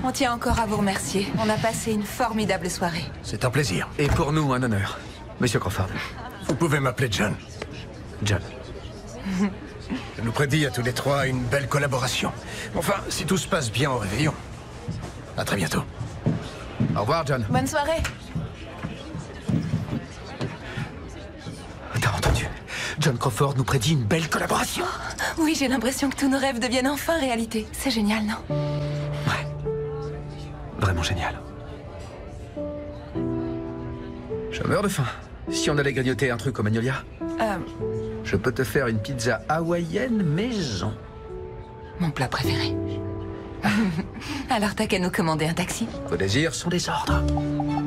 On tient encore à vous remercier. On a passé une formidable soirée. C'est un plaisir. Et pour nous, un honneur. Monsieur Crawford. Vous pouvez m'appeler John. John. Je nous prédis à tous les trois une belle collaboration. Enfin, si tout se passe bien au réveillon. À très bientôt. Au revoir, John. Bonne soirée. T'as entendu? John Crawford nous prédit une belle collaboration. Oui, j'ai l'impression que tous nos rêves deviennent enfin réalité. C'est génial, non? Ouais. Vraiment génial. Je meurs de faim. Si on allait grignoter un truc au Magnolia, je peux te faire une pizza hawaïenne maison. Mon plat préféré. Alors t'as qu'à nous commander un taxi. Vos désirs sont des ordres.